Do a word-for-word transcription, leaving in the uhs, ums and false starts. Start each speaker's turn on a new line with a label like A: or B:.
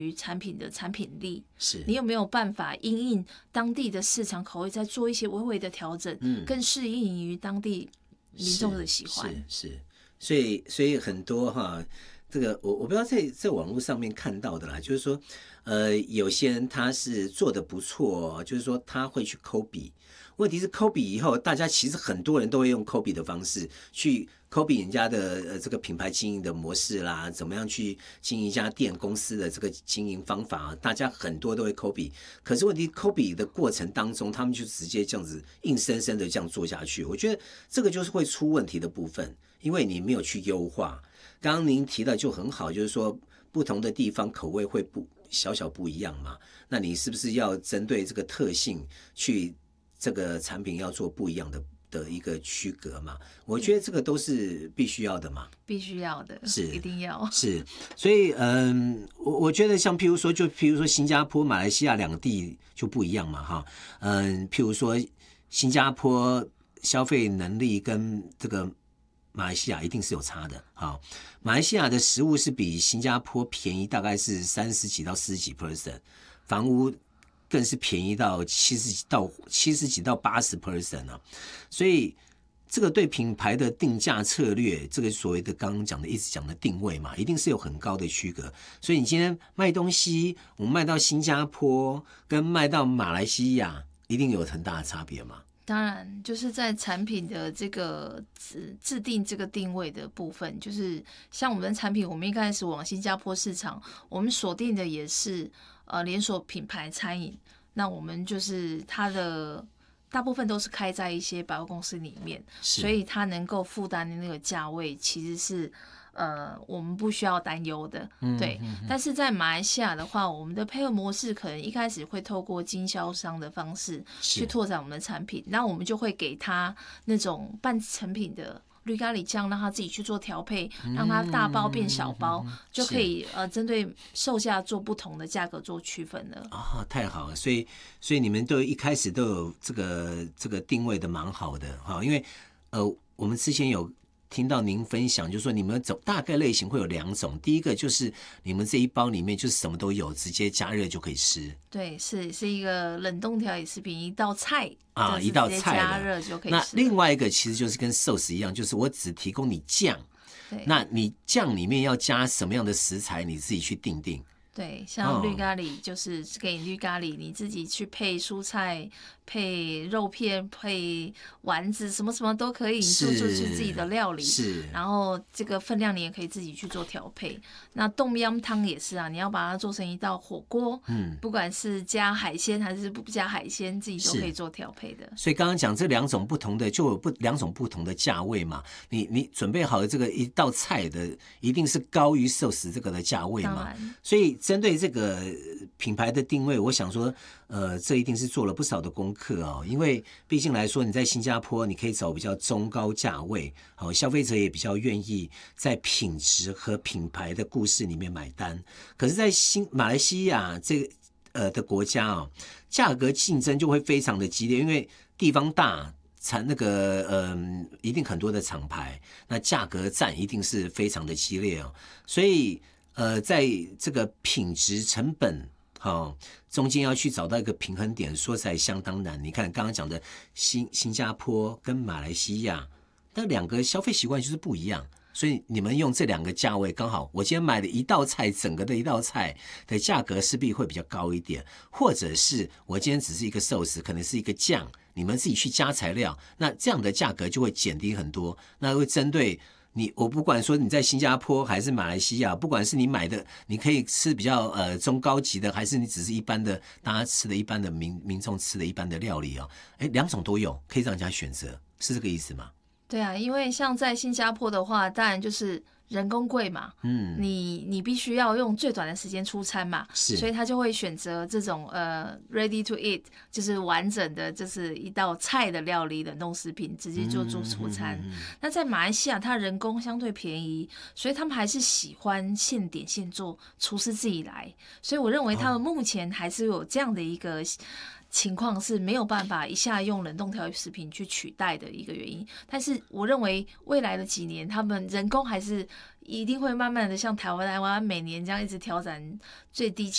A: 于产品的产品力，
B: 是
A: 你有没有办法因应当地的市场口味，再做一些微微的调整，嗯、更适应于当地民众的喜欢。
B: 是是，所以所以很多哈，这个我我不知道在在网络上面看到的啦，就是说，呃，有些人他是做的不错，就是说他会去抠笔。问题是抠笔以后，大家其实很多人都会用抠笔的方式去抠笔人家的呃这个品牌经营的模式啦，怎么样去经营一家店公司的这个经营方法，大家很多都会抠笔。可是问题抠笔的过程当中，他们就直接这样子硬生生的这样做下去，我觉得这个就是会出问题的部分，因为你没有去优化。刚刚您提到就很好，就是说不同的地方口味会不小小不一样嘛，那你是不是要针对这个特性去这个产品要做不一样的的一个区隔嘛？我觉得这个都是必须要的嘛，
A: 必须要的，
B: 是
A: 一定要
B: 是。所以嗯，我我觉得像譬如说，就譬如说新加坡、马来西亚两地就不一样嘛，哈，嗯，譬如说新加坡消费能力跟这个马来西亚一定是有差的，哈。马来西亚的食物是比新加坡便宜，大概是三十几到四十几 percent， 房屋更是便宜到七十几到七十几到八十 percent 啊，所以这个对品牌的定价策略，这个所谓的刚刚讲的一直讲的定位嘛，一定是有很高的区隔。所以你今天卖东西，我们卖到新加坡跟卖到马来西亚，一定有很大的差别嘛。
A: 当然，就是在产品的这个制制定这个定位的部分，就是像我们的产品，我们一开始往新加坡市场，我们锁定的也是呃连锁品牌餐饮，那我们就是它的大部分都是开在一些百货公司里面，所以它能够负担的那个价位其实是呃我们不需要担忧的，对。嗯嗯嗯，但是在马来西亚的话，我们的配合模式可能一开始会透过经销商的方式去拓展我们的产品，那我们就会给他那种半成品的绿咖喱酱，让他自己去做调配，让他大包变小包，嗯、就可以呃针对售价做不同的价格做区分了。
B: 哦，太好了，所以所以你们都一开始都有这个这个定位的蛮好的哈，因为呃我们之前有听到您分享，就是说你们走大概类型会有两种，第一个就是你们这一包里面就是什么都有，直接加热就可以吃。
A: 对，是是一个冷冻调理食品，一道菜
B: 啊，一道菜
A: 加热就可以吃。
B: 那另外一个其实就是跟寿司一样，就是我只提供你酱，那你酱里面要加什么样的食材，你自己去定定。
A: 对，像绿咖喱就是给你绿咖喱，你自己去配蔬菜、配肉片、配丸子，什么什么都可以，你做出自己的料理。
B: 是，
A: 然后这个分量你也可以自己去做调配。那冻央汤也是啊，你要把它做成一道火锅，嗯，不管是加海鲜还是不加海鲜，自己都可以做调配的。
B: 所以刚刚讲这两种不同的，就有不两种不同的价位嘛。你你准备好的这个一道菜的，一定是高于寿司这个的价位嘛。所以针对这个品牌的定位，我想说，呃，这一定是做了不少的功课哦。因为毕竟来说，你在新加坡，你可以走比较中高价位，好，消费者也比较愿意在品质和品牌的故事里面买单。可是，在新马来西亚这个呃的国家哦，价格竞争就会非常的激烈，因为地方大。产那个嗯、呃，一定很多的厂牌，那价格战一定是非常的激烈哦，所以呃，在这个品质成本哦中间要去找到一个平衡点，说起来相当难。你看刚刚讲的新新加坡跟马来西亚，那两个消费习惯就是不一样。所以你们用这两个价位刚好，我今天买的一道菜，整个的一道菜的价格势必会比较高一点，或者是我今天只是一个寿司，可能是一个酱，你们自己去加材料，那这样的价格就会减低很多。那会针对你，我不管说你在新加坡还是马来西亚，不管是你买的，你可以吃比较呃中高级的，还是你只是一般的大家吃的一般的民民众吃的一般的料理哦，哎，两种都有，可以让人家选择，是这个意思吗？
A: 对啊，因为像在新加坡的话，当然就是人工贵嘛，嗯，你你必须要用最短的时间出餐嘛，
B: 是，
A: 所以他就会选择这种呃 ready to eat， 就是完整的，就是一道菜的料理冷冻食品，直接就做出餐。嗯嗯嗯嗯、那在马来西亚，它人工相对便宜，所以他们还是喜欢现点现做，厨师自己来，所以我认为他们目前还是有这样的一个。情况是没有办法一下用冷冻调理食品去取代的一个原因，但是我认为未来的几年，他们人工还是一定会慢慢的像台湾台湾每年这样一直调整最低